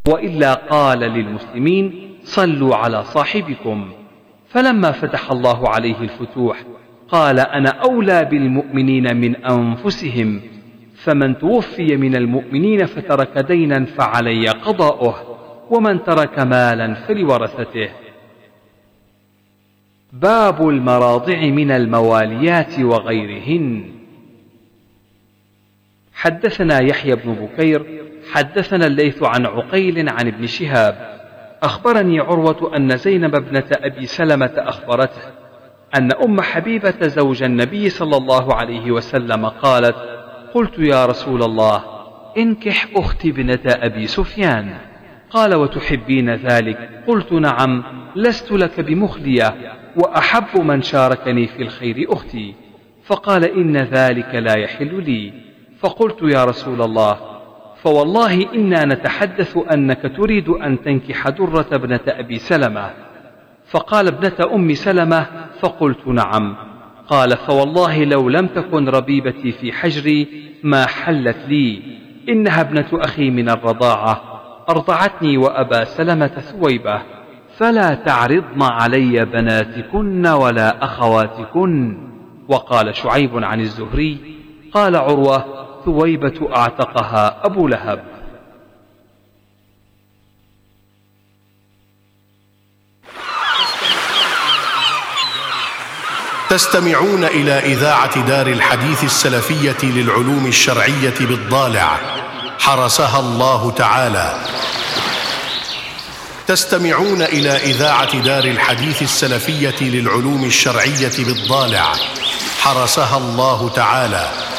وإلا قال للمسلمين: صلوا على صاحبكم. فلما فتح الله عليه الفتوح قال: أنا أولى بالمؤمنين من أنفسهم، فمن توفي من المؤمنين فترك دينا فعلي قضاؤه، ومن ترك مالا فلورثته. باب المراضع من المواليات وغيرهن. حدثنا يحيى بن بكير حدثنا الليث عن عقيل عن ابن شهاب أخبرني عروة أن زينب ابنة أبي سلمة أخبرته أن أم حبيبة زوج النبي صلى الله عليه وسلم قالت: قلت يا رسول الله انكح أختي ابنة أبي سفيان. قال: وتحبين ذلك؟ قلت: نعم، لست لك بمخلية، وأحب من شاركني في الخير أختي. فقال: إن ذلك لا يحل لي. فقلت: يا رسول الله، فوالله إنا نتحدث أنك تريد أن تنكح درة ابنة أبي سلمة. فقال: ابنة أم سلمة. فقلت: نعم. قال: فوالله لو لم تكن ربيبتي في حجري ما حلت لي، إنها ابنة أخي من الرضاعة، أرضعتني وأبا سلمة ثويبة، فلا تعرضن علي بناتكن ولا أخواتكن. وقال شعيب عن الزهري قال عروة: ثويبة أعتقها أبو لهب. تستمعون إلى إذاعة دار الحديث السلفية للعلوم الشرعية بالضالع، حرسها الله تعالى. تستمعون إلى إذاعة دار الحديث السلفية للعلوم الشرعية بالضالع، حرسها الله تعالى.